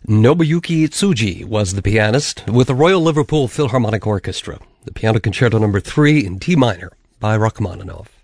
Nobuyuki Tsuji was the pianist with the Royal Liverpool Philharmonic Orchestra. The Piano Concerto No. 3 in D minor by Rachmaninoff.